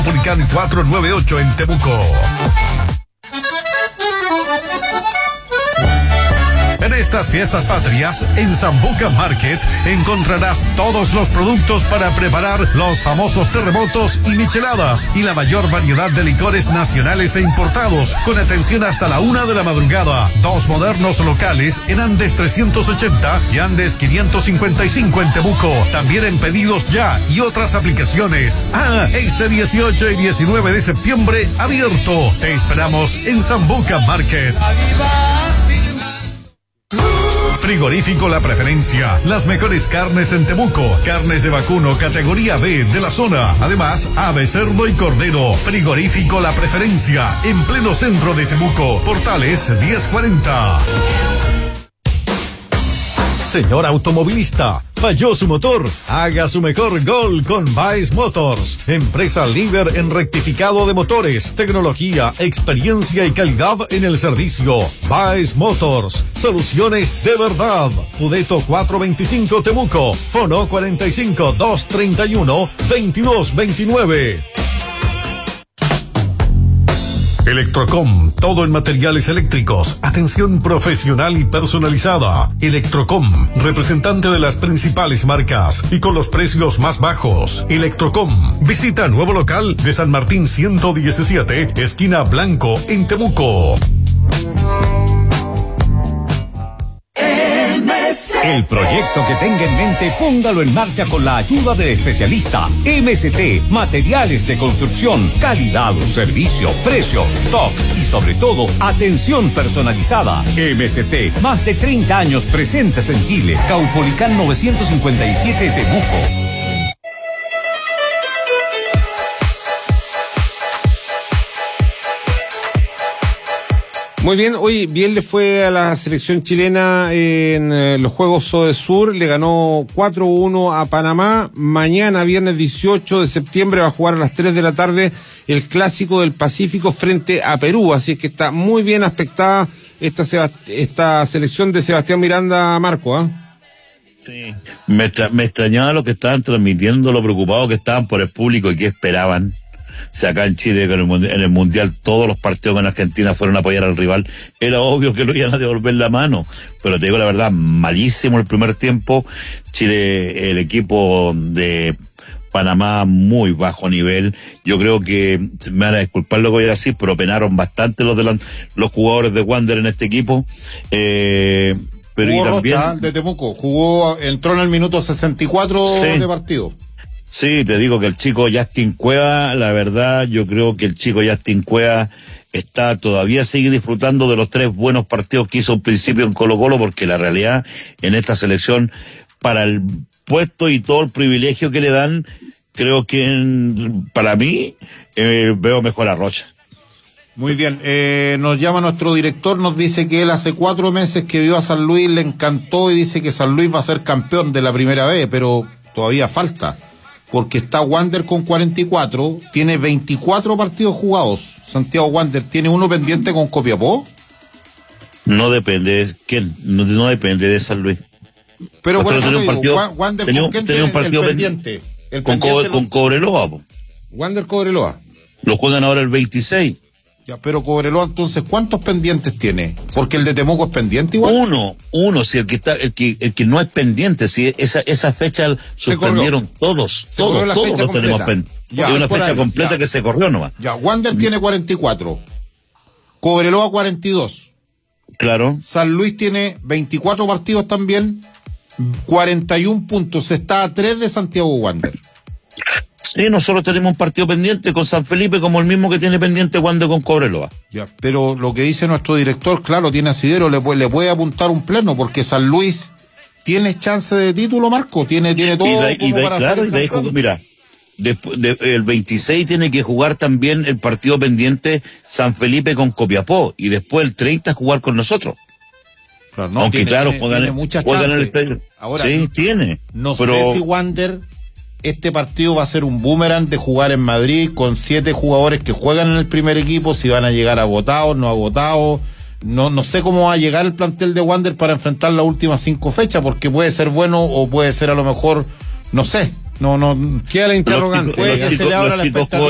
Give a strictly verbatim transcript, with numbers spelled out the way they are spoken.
Publican cuatrocientos noventa y ocho en Temuco. En estas fiestas patrias, en Sambuca Market, encontrarás todos los productos para preparar los famosos terremotos y micheladas y la mayor variedad de licores nacionales e importados, con atención hasta la una de la madrugada. Dos modernos locales en Andes trescientos ochenta y Andes quinientos cincuenta y cinco en Temuco. También en Pedidos Ya y otras aplicaciones. Ah, este dieciocho y diecinueve de septiembre, abierto. Te esperamos en Sambuca Market. Frigorífico La Preferencia, las mejores carnes en Temuco, carnes de vacuno categoría B de la zona, además ave, cerdo y cordero. Frigorífico La Preferencia, en pleno centro de Temuco, Portales diez cuarenta. Señor automovilista, falló su motor, haga su mejor gol con Baez Motors, empresa líder en rectificado de motores, tecnología, experiencia y calidad en el servicio. Baez Motors, soluciones de verdad. Pudeto cuatrocientos veinticinco Temuco, fono cuarenta y cinco, doscientos treinta y uno, veintidós veintinueve. Electrocom, todo en materiales eléctricos, atención profesional y personalizada. Electrocom, representante de las principales marcas y con los precios más bajos. Electrocom, visita nuevo local de San Martín ciento diecisiete, esquina Blanco, en Temuco. El proyecto que tenga en mente, póngalo en marcha con la ayuda del especialista. M S T, materiales de construcción, calidad, servicio, precio, stock y sobre todo, atención personalizada. M S T, más de treinta años presentes en Chile. Caupolicán novecientos cincuenta y siete Temuco. Muy bien, hoy bien le fue a la selección chilena en eh, los Juegos Sodesur, le ganó cuatro uno a Panamá. Mañana, viernes dieciocho de septiembre, va a jugar a las tres de la tarde el Clásico del Pacífico frente a Perú, así es que está muy bien aspectada esta, Sebast- esta selección de Sebastián Miranda, Marco, ¿ah? ¿eh? Sí, me, tra- me extrañaba lo que estaban transmitiendo, lo preocupados que estaban por el público y qué esperaban. O sea, acá en Chile, en el, en el Mundial, todos los partidos con Argentina fueron a apoyar al rival. Era obvio que lo iban a devolver la mano. Pero te digo la verdad, malísimo el primer tiempo. Chile, el equipo de Panamá, muy bajo nivel. Yo creo que, me van a disculpar lo que voy a decir, pero penaron bastante los, delan- los jugadores de Wander en este equipo. Eh, pero jugó y también, Rocha, de Temuco. Jugó, entró en el minuto sesenta y cuatro sí. de partido. Sí, te digo que el chico Justin Cueva, la verdad, yo creo que el chico Justin Cueva está todavía sigue disfrutando de los tres buenos partidos que hizo al principio en Colo-Colo, porque la realidad en esta selección, para el puesto y todo el privilegio que le dan, creo que en, para mí eh, veo mejor a Rocha. Muy bien, eh, nos llama nuestro director, nos dice que él hace cuatro meses que vio a San Luis, le encantó y dice que San Luis va a ser campeón de la primera vez, pero todavía falta. Porque está Wander con cuarenta y cuatro, tiene veinticuatro partidos jugados. Santiago Wander tiene uno pendiente con Copiapó. No depende de quién, no, no depende de San Luis. Pero por eso tenía te un digo, partido, Wander tenía, con quién tenía un tiene partido el pen- pendiente. El con, pendiente Co- lo- con Cobreloa, po. Wander Cobreloa. Lo juegan ahora el veintiséis. Ya, pero Cobreloa, entonces, ¿cuántos pendientes tiene? Porque el de Temuco es pendiente igual. Uno, uno, si el que está, el que, el que no es pendiente, si esa, esa fecha suspendieron todos, Se corrió todos, la todos fecha los tenemos completa. pendientes. Ya, Es una por fecha ahí, completa ya. que se corrió nomás. Ya, Wander tiene cuarenta y cuatro. Cobreloa cuarenta y dos. Claro. San Luis tiene veinticuatro partidos también, cuarenta y uno puntos. Está a tres de Santiago Wander. Sí, nosotros tenemos un partido pendiente con San Felipe, como el mismo que tiene pendiente Wander con Cobreloa. Ya, pero lo que dice nuestro director, claro, tiene asidero, le puede, le puede apuntar un pleno, porque San Luis tiene chance de título, Marco, tiene, tiene todo Y de, y como de- para claro, ser y de ahí, campeón. mira, después de- el veintiséis tiene que jugar también el partido pendiente San Felipe con Copiapó, y después el treinta jugar con nosotros. Claro, no, Aunque tiene, claro, tiene, juegan, tiene muchas juegan en el chances. estadio. Ahora, sí, tiene. No pero sé si Wander, este partido va a ser un boomerang de jugar en Madrid con siete jugadores que juegan en el primer equipo, si van a llegar agotados, no agotados. No, no sé cómo va a llegar el plantel de Wander para enfrentar las últimas cinco fechas, porque puede ser bueno o puede ser a lo mejor, no sé, no, no. Queda la interrogante. los Puede chicos- que se le abra los la chicos expectativa.